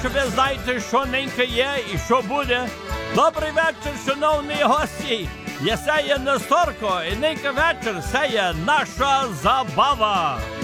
що ви знаєте, що нинька є і що буде. Добрий вечір, шановні гості. Я сеє Несторко, і нинька вечір сеє наша забава.